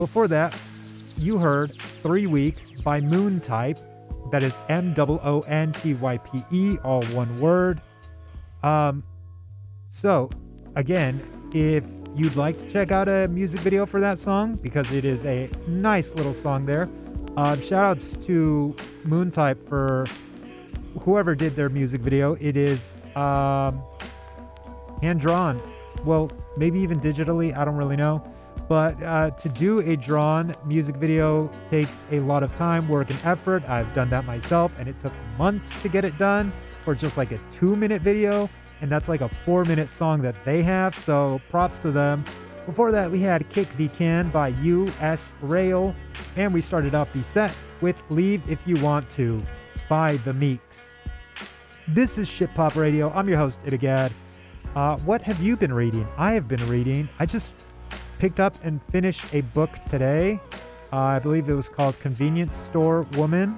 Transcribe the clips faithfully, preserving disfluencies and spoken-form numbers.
Before that, you heard Three Weeks by Moontype. That is M O O N T Y P E, all one word. Um, so, again, if you'd like to check out a music video for that song, because it is a nice little song there, uh, shout outs to Moontype for whoever did their music video. It is um, hand-drawn. Well, maybe even digitally, I don't really know. But uh, to do a drawn music video takes a lot of time, work, and effort. I've done that myself, and it took months to get it done for just like a two-minute video, and that's like a four-minute song that they have, so props to them. Before that, we had Kick the Can by U S Rail, and we started off the set with Leave If You Want To by The Meeks. This is Ship Pop Radio. I'm your host, Itagad. Uh, what have you been reading? I have been reading. I just picked up and finished a book today. Uh, I believe it was called Convenience Store Woman.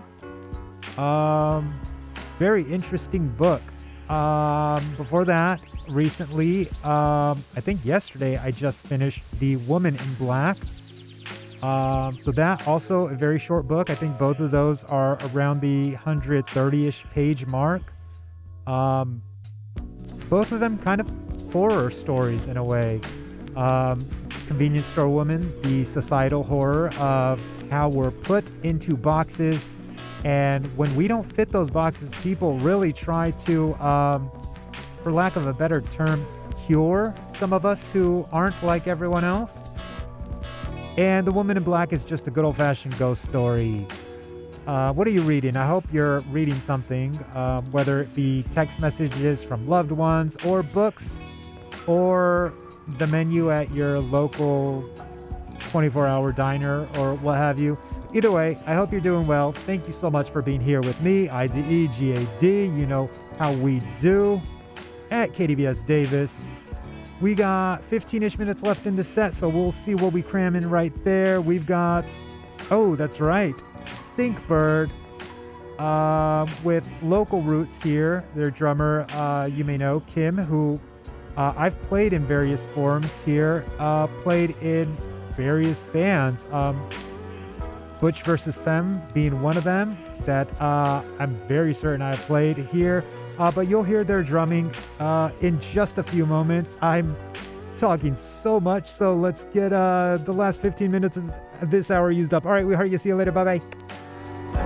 Um, very interesting book. Um, before that, recently, um, I think yesterday, I just finished The Woman in Black. Um, so that also a very short book. I think both of those are around the one hundred thirty-ish page mark. Um, both of them kind of horror stories in a way. Um, Convenience Store Woman, the societal horror of how we're put into boxes, and when we don't fit those boxes, people really try to, um, for lack of a better term, cure some of us who aren't like everyone else. And The Woman in Black is just a good old-fashioned ghost story. Uh, what are you reading? I hope you're reading something, um, whether it be text messages from loved ones or books or the menu at your local twenty-four hour diner or what have you. Either way, I hope you're doing well. Thank you so much for being here with me, I D E G A D. You know how we do at K D B S Davis. We got fifteen-ish minutes left in the set, so we'll see what we cram in right there. We've got, oh, that's right, Stinkbird uh, with local roots here. Their drummer, uh, you may know, Kim, who Uh, I've played in various forms here, uh, played in various bands, um, Butch versus Femme being one of them that uh, I'm very certain I've played here, uh, but you'll hear their drumming uh, in just a few moments. I'm talking so much, so let's get uh, the last fifteen minutes of this hour used up. All right, we heard you. See you later. Bye-bye.